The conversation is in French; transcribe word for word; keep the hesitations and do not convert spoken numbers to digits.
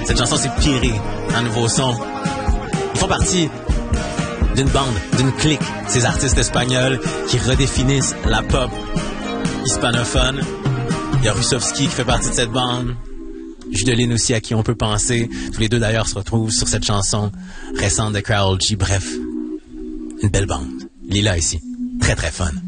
Cette chanson, c'est Piré, un nouveau son. Ils font partie d'une bande, d'une clique, ces artistes espagnols qui redéfinissent la pop hispanophone. Il y a Rusovski qui fait partie de cette bande. Judeline aussi, à qui on peut penser. Tous les deux, d'ailleurs, se retrouvent sur cette chanson récente de Karol G. Bref, une belle bande. Lila ici. Très, très fun.